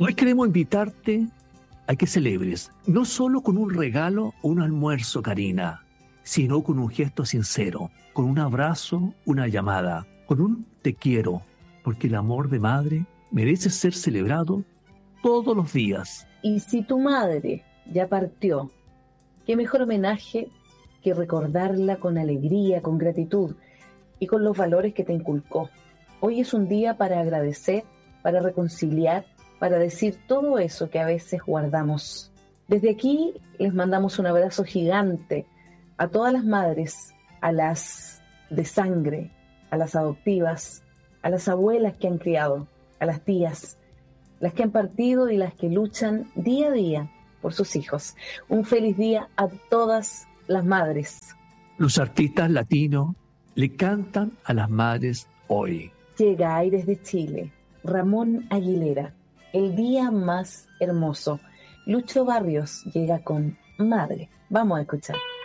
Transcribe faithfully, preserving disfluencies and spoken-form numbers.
Hoy queremos invitarte a que celebres, no solo con un regalo o un almuerzo, Karina, sino con un gesto sincero, con un abrazo, una llamada, con un te quiero, porque el amor de madre merece ser celebrado todos los días. Y si tu madre ya partió, qué mejor homenaje que recordarla con alegría, con gratitud y con los valores que te inculcó. Hoy es un día para agradecer, para reconciliar, para decir todo eso que a veces guardamos. Desde aquí les mandamos un abrazo gigante a todas las madres, a las de sangre, a las adoptivas, a las abuelas que han criado, a las tías, las que han partido y las que luchan día a día por sus hijos. Un feliz día a todas las madres. Los artistas latinos le cantan a las madres hoy. Llega Aires de Chile, Ramón Aguilera, el día más hermoso. Lucho Barrios llega con Madre. Vamos a escuchar.